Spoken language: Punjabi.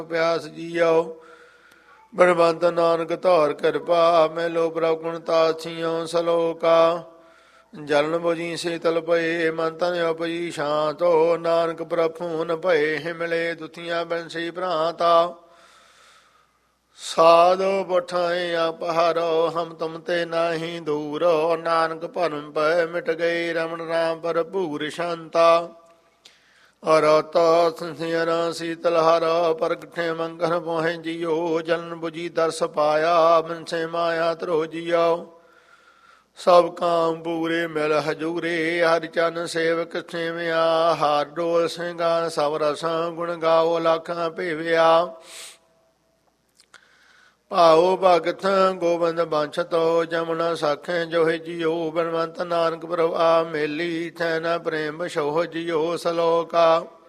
ਪਿਆਸ ਜੀਓ। ਬਨਵੰਤ ਨਾਨਕ ਧਾਰ ਕਿਰਪਾ, ਮੈਲੋ ਪ੍ਰਭ ਗੁਣ ਤਾਛੀਓ ਸਲੋਕਾ। ਜਲਨ ਬੁਝੀ ਸੀਤਲ ਪਏ, ਮਨ ਤਨ ਉਪਜੀ ਸ਼ਾਂਤੋ। ਨਾਨਕ ਪ੍ਰਫੂਨ ਭਏ, ਹਿਮਲੇ ਦੁਥੀਆਂ ਬੰਸੀ ਭ੍ਰਾਂਤਾ। ਸਾਧੋ ਪਠਾਏ ਆਪਹਾਰੋ, ਹਮ ਤੁਮ ਤੇ ਨਾਹੀ ਦੂਰੋ। ਨਾਨਕ ਭਰਮ ਪੈ ਮਿਟ ਗਏ, ਰਮਣ ਰਾਮ ਭਰਪੂਰ ਸ਼ਾਂਤਾ। ਅਰਤਾ ਸੰਸਿਆਰ ਸੀਤਲ ਹਰ, ਪ੍ਰਗਟੇ ਮੰਗਲ ਪੋਹੇ ਜੀਓ। ਜਲਨ ਬੁਝੀ ਦਰਸ ਪਾਇਆ, ਬਿਨਸੇ ਮਾਇਆ ਧਰੋ ਜੀਓ। ਸਭ ਕਾਮ ਪੂਰੇ ਮਿਲ ਹਜੂਰੇ, ਹਰਿ ਚਰਨ ਸੇਵਕ ਸੇਵਿਆ। ਹਰ ਡੋਲ ਸਿੰਘਾਂ ਸਭ ਰਸਾਂ, ਗੁਣ ਗਾਓ ਲਾਖਾਂ ਭੇਵਿਆ। ਭਾਉ ਭਗਤ ਗੋਬਿੰਦ ਬੰਛਤੋ, ਜਮਨਾ ਸਾਖੇ ਜੋਹਿ ਜੀਓ। ਬਨਵੰਤ ਨਾਨਕ ਪ੍ਰਭ ਆ ਮੇਲੀ, ਥੈ ਨ ਪ੍ਰੇਮ ਬਛੋਹ ਜੀਓ ਸਲੋਕਾ।